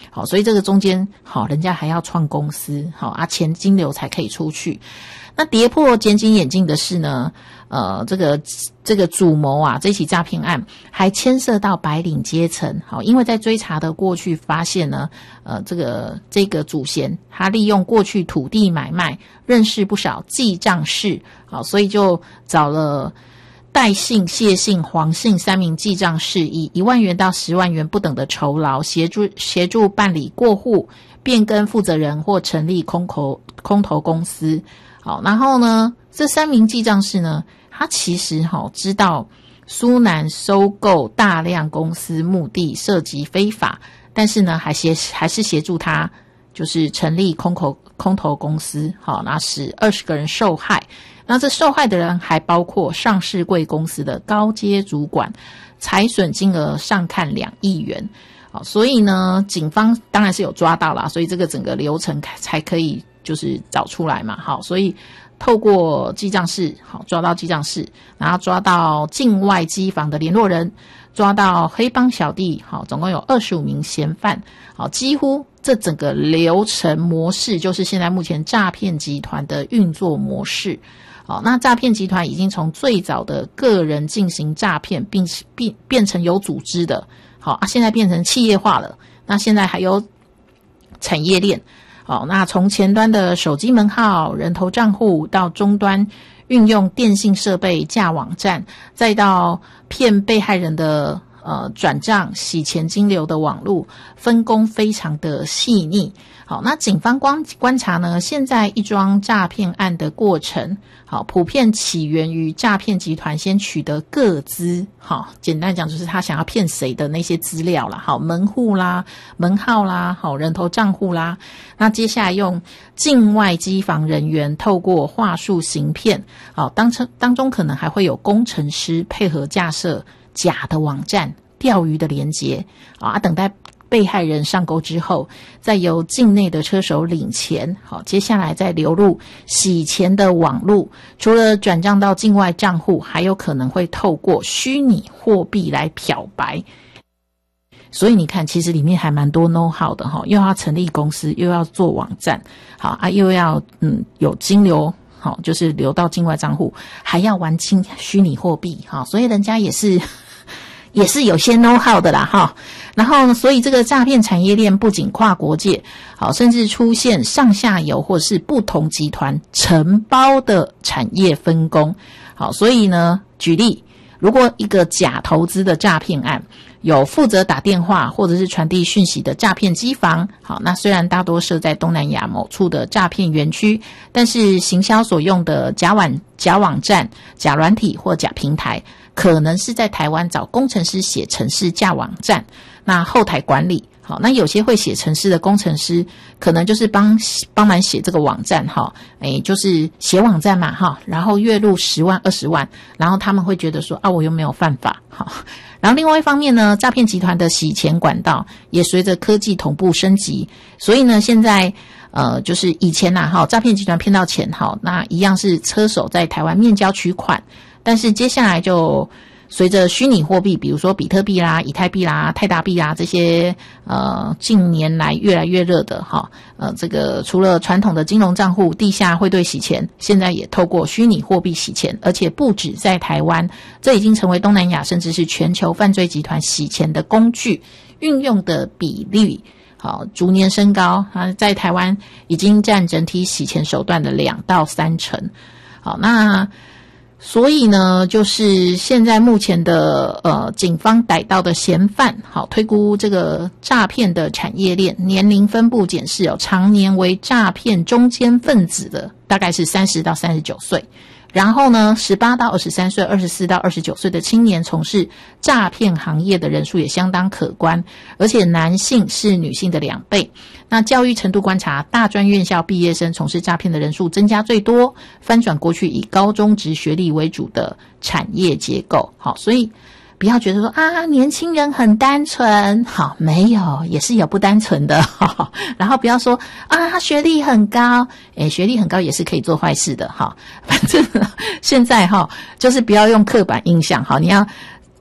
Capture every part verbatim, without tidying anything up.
好，所以这个中间好，人家还要创公司，好啊，钱金流才可以出去。那跌破检警眼镜的是呢，呃，这个这个主谋啊，这起诈骗案还牵涉到白领阶层。好，因为在追查的过去发现呢，呃，这个这个主嫌他利用过去土地买卖认识不少记账士，好，所以就找了戴姓、谢姓、黄姓三名记账士，以一万元到十万元不等的酬劳，协助协助办理过户、变更负责人或成立空头空头公司。好，然后呢，这三名记账士呢，他其实哈、哦、知道苏南收购大量公司目的涉及非法，但是呢，还协还是协助他就是成立空头空头公司，好，那使二十个人受害。那这受害的人还包括上市贵公司的高阶主管，财损金额上看两亿元。好，所以呢，警方当然是有抓到啦，所以这个整个流程才可以就是找出来嘛。好，所以透过记账室，好，抓到记账室，然后抓到境外机房的联络人，抓到黑帮小弟，好，总共有二十五名嫌犯。好，几乎这整个流程模式就是现在目前诈骗集团的运作模式。好，那诈骗集团已经从最早的个人进行诈骗，并变变成有组织的，好啊，现在变成企业化了。那现在还有产业链，好，那从前端的手机门号、人头账户，到终端运用电信设备架网站，再到骗被害人的呃转账、洗钱金流的网路，分工非常的细腻。好，那警方观观察呢，现在一桩诈骗案的过程，好，普遍起源于诈骗集团先取得个资，好，简单讲就是他想要骗谁的那些资料啦，好，门户啦、门号啦、好，人头账户啦，那接下来用境外机房人员透过话术行骗，好，当成当中可能还会有工程师配合架设假的网站、钓鱼的连结，啊，等待被害人上钩之后，再由境内的车手领钱，好，接下来再流入洗钱的网路，除了转账到境外账户，还有可能会透过虚拟货币来漂白。所以你看，其实里面还蛮多 know how 的哈，又要成立公司，又要做网站，好啊，又要嗯有金流，好，就是流到境外账户，还要玩金虚拟货币，好，所以人家也是。也是有些 know how 的啦哈，然后呢，所以这个诈骗产业链不仅跨国界，好，甚至出现上下游或是不同集团承包的产业分工，好，所以呢，举例，如果一个假投资的诈骗案，有负责打电话或者是传递讯息的诈骗机房，好，那虽然大多设在东南亚某处的诈骗园区，但是行销所用的假网假网站、假软体或假平台，可能是在台湾找工程师写程式架网站，那后台管理。好，那有些会写程式的工程师，可能就是帮帮忙写这个网站哈，诶，就是写网站嘛哈，然后月入十万、二十万，然后他们会觉得说啊，我又没有犯法哈。然后另外一方面呢，诈骗集团的洗钱管道也随着科技同步升级，所以呢，现在呃，就是以前呐哈，诈骗集团骗到钱哈，那一样是车手在台湾面交取款，但是接下来就随着虚拟货币，比如说比特币啦、以太币啦、泰达币啦这些呃近年来越来越热的哈，呃这个除了传统的金融账户、地下汇兑洗钱，现在也透过虚拟货币洗钱，而且不止在台湾，这已经成为东南亚甚至是全球犯罪集团洗钱的工具，运用的比例好逐年升高啊，在台湾已经占整体洗钱手段的两到三成。好，那所以呢，就是现在目前的呃警方逮到的嫌犯，好，推估这个诈骗的产业链年龄分布检视哦，常年为诈骗中间分子的大概是三十到三十九岁，然后呢十八到二十三岁、二十四到二十九岁的青年从事诈骗行业的人数也相当可观，而且男性是女性的两倍。那教育程度观察，大专院校毕业生从事诈骗的人数增加最多，翻转过去以高中职学历为主的产业结构。好，所以不要觉得说啊，年轻人很单纯，好，没有，也是有不单纯的。好，然后不要说啊，他学历很高，诶，学历很高也是可以做坏事的。好，反正现在哈，就是不要用刻板印象。好，你要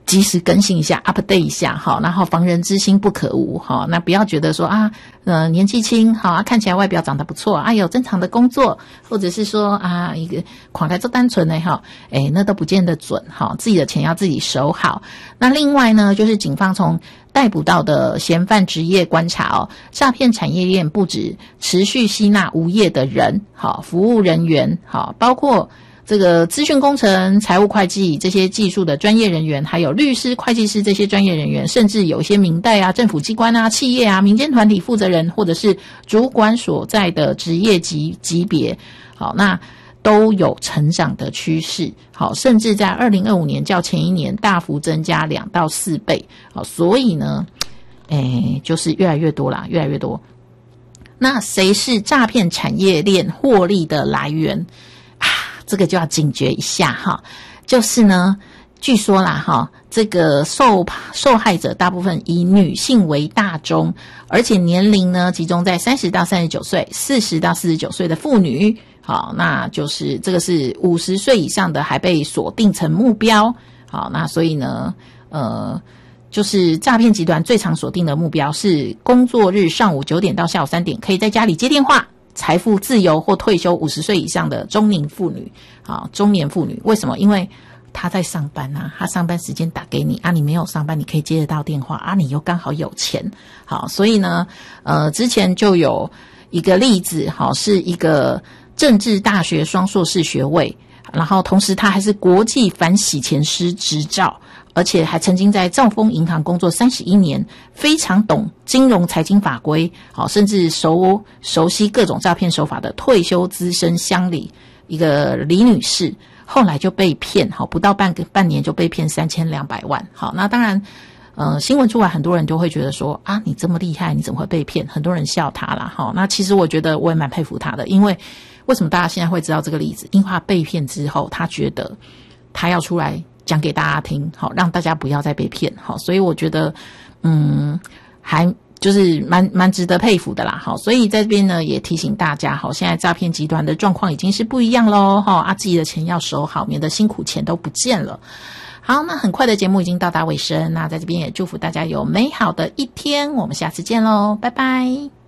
及时更新一下 update 一下哈，然后防人之心不可无哈，那不要觉得说啊呃年纪轻好啊，看起来外表长得不错啊，有正常的工作，或者是说啊一个款来做单纯的哈，诶那都不见得准哈，自己的钱要自己守好。那另外呢，就是警方从逮捕到的嫌犯职业观察哦，诈骗产业链不止持续吸纳无业的人，好服务人员，好包括这个资讯工程、财务会计这些技术的专业人员，还有律师、会计师这些专业人员，甚至有一些民代啊、政府机关啊、企业啊、民间团体负责人，或者是主管所在的职业级级别，好，那都有成长的趋势，好，甚至在二零二五年较前一年大幅增加两到四倍，好，所以呢，诶，就是越来越多啦，越来越多。那谁是诈骗产业链获利的来源？这个就要警觉一下哈，就是呢，据说啦哈，这个受受害者大部分以女性为大宗，而且年龄呢集中在三十到三十九岁、四十到四十九岁的妇女，好，那就是这个是五十岁以上的还被锁定成目标，好，那所以呢，呃。就是诈骗集团最常锁定的目标是工作日上午九点到下午三点，可以在家里接电话。财富自由或退休五十岁以上的中年妇女，好，中年妇女为什么？因为她在上班啊，她上班时间打给你啊，你没有上班，你可以接得到电话啊，你又刚好有钱，好，所以呢，呃，之前就有一个例子，好，是一个政治大学双硕士学位，然后同时他还是国际反洗钱师执照。而且还曾经在兆丰银行工作三十一年，非常懂金融财经法规，好，甚至熟熟悉各种诈骗手法的退休资深乡里一个李女士，后来就被骗，好，不到半个半年就被骗三千两百万，好，那当然，呃，新闻出来，很多人就会觉得说啊，你这么厉害，你怎么会被骗？很多人笑他啦，好，那其实我觉得我也蛮佩服他的，因为为什么大家现在会知道这个例子？因为他被骗之后，他觉得他要出来讲给大家听，好，让大家不要再被骗，好，所以我觉得，嗯，还就是蛮蛮值得佩服的啦，好，所以在这边呢也提醒大家，好，现在诈骗集团的状况已经是不一样咯，哈，啊，自己的钱要守好，免得辛苦钱都不见了。好，那很快的节目已经到达尾声，那在这边也祝福大家有美好的一天，我们下次见咯，拜拜。